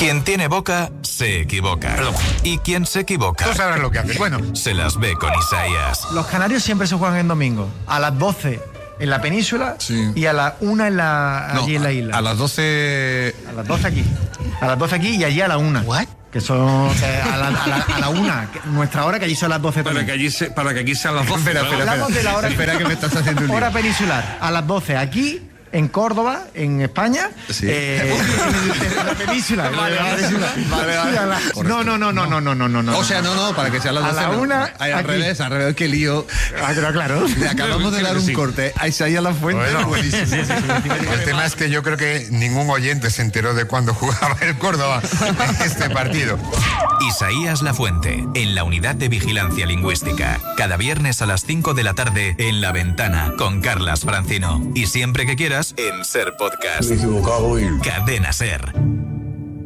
Quien tiene boca, se equivoca. Perdón. Y quien se equivoca... Tú sabrás lo que haces. Bueno. Se las ve con Isaías. Los canarios siempre se juegan en domingo. A las 12 en la península y a las 1 allí en la isla. A las 12... A las 12 aquí. A las 12 aquí y allí a la 1. ¿What? Que son a la 1, nuestra hora, que allí son las 12 para también. que aquí sean las 12. Hablamos de la hora, espera que me estás haciendo un lío. Hora peninsular, a las 12 aquí, en Córdoba, en España, sí. en la península. Vale. No. O sea, no, para que sea las 12. A la 1 al revés, qué lío. Claro. Le acabamos de dar un corte a Isaías Lafuente. Bueno, buenísimo. sí. El tema es que yo creo que ningún oyente se enteró de cuándo jugaba el Córdoba en este partido. Isaías Lafuente, en la Unidad de Vigilancia Lingüística. Cada viernes a las 5 de la tarde en La Ventana, con Carlas Francino. Y siempre que quieras, en Ser Podcast. Me he equivocado hoy. Cadena Ser.